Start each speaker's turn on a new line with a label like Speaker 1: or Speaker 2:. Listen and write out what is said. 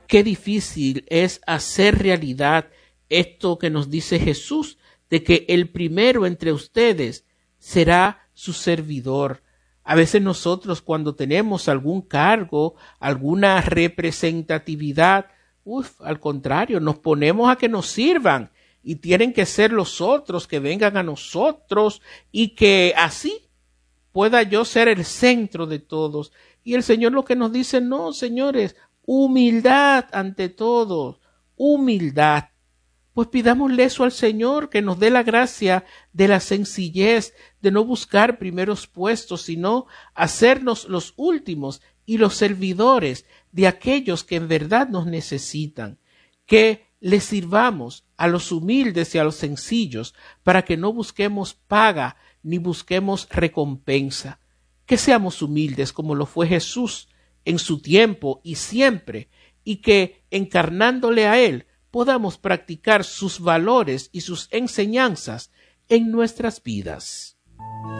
Speaker 1: qué difícil es hacer realidad esto que nos dice Jesús, de que el primero entre ustedes será su servidor. A veces nosotros, cuando tenemos algún cargo, alguna representatividad, al contrario, nos ponemos a que nos sirvan y tienen que ser los otros que vengan a nosotros y que así pueda yo ser el centro de todos. Y el Señor lo que nos dice, no, señores, humildad ante todo, humildad. Pues pidámosle eso al Señor, que nos dé la gracia de la sencillez, de no buscar primeros puestos, sino hacernos los últimos y los servidores de aquellos que en verdad nos necesitan, que les sirvamos a los humildes y a los sencillos, para que no busquemos paga ni busquemos recompensa, que seamos humildes como lo fue Jesús en su tiempo y siempre, y que encarnándole a Él, podamos practicar sus valores y sus enseñanzas en nuestras vidas.